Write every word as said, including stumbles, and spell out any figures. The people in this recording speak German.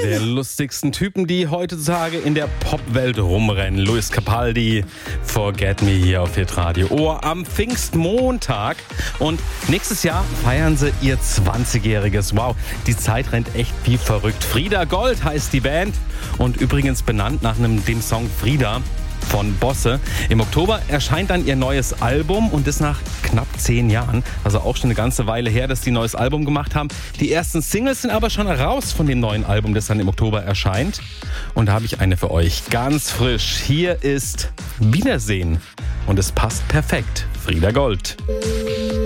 der lustigsten Typen, die heutzutage in der Popwelt rumrennen. Luis Capaldi, Forget Me hier auf Hitradio Ohr am Pfingstmontag. Und nächstes Jahr feiern sie ihr zwanzigjähriges. Wow, die Zeit rennt echt wie verrückt. Frieda Gold heißt die Band und übrigens benannt nach einem, dem Song Frieda von Bosse. Im Oktober erscheint dann ihr neues Album und das nach knapp zehn Jahren. Also auch schon eine ganze Weile her, dass die ein neues Album gemacht haben. Die ersten Singles sind aber schon raus von dem neuen Album, das dann im Oktober erscheint. Und da habe ich eine für euch, ganz frisch. Hier ist Wiedersehen und es passt perfekt. Frieda Gold.